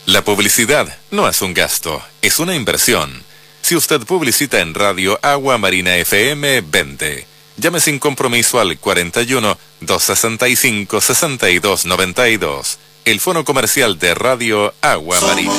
La publicidad no es un gasto, es una inversión. Si usted publicita en Radio Agua Marina FM, vende. Llame sin compromiso al 41-265-6292. El fono comercial de Radio Agua Marina.